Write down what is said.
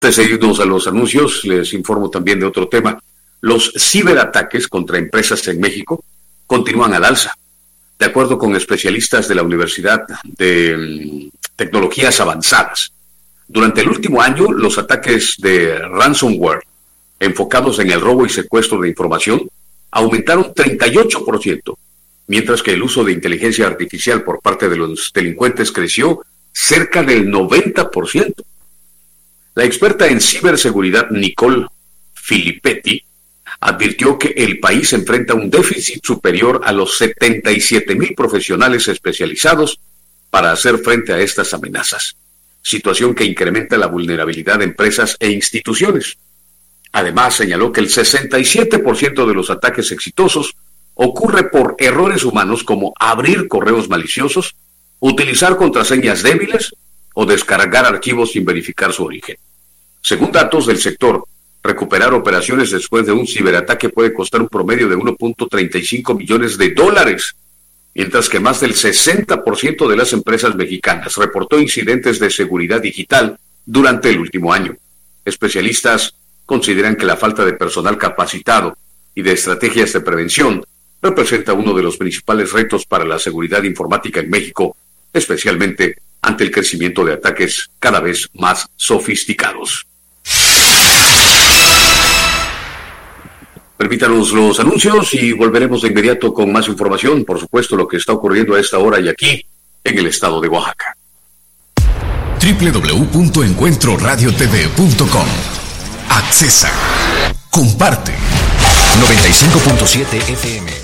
Antes de irnos a los anuncios, les informo también de otro tema. Los ciberataques contra empresas en México continúan al alza. De acuerdo con especialistas de la Universidad de Tecnologías Avanzadas, durante el último año, los ataques de ransomware enfocados en el robo y secuestro de información aumentaron 38%, mientras que el uso de inteligencia artificial por parte de los delincuentes creció cerca del 90%. La experta en ciberseguridad Nicole Filippetti advirtió que el país enfrenta un déficit superior a los 77,000 profesionales especializados para hacer frente a estas amenazas, situación que incrementa la vulnerabilidad de empresas e instituciones. Además, señaló que el 67% de los ataques exitosos ocurre por errores humanos como abrir correos maliciosos, utilizar contraseñas débiles o descargar archivos sin verificar su origen. Según datos del sector, recuperar operaciones después de un ciberataque puede costar un promedio de $1.35 millones, mientras que más del 60% de las empresas mexicanas reportó incidentes de seguridad digital durante el último año. Especialistas consideran que la falta de personal capacitado y de estrategias de prevención representa uno de los principales retos para la seguridad informática en México, especialmente ante el crecimiento de ataques cada vez más sofisticados. Permítanos los anuncios y volveremos de inmediato con más información, por supuesto, lo que está ocurriendo a esta hora y aquí, en el estado de Oaxaca. www.encuentroradiotv.com. Accesa. Comparte. 95.7 FM.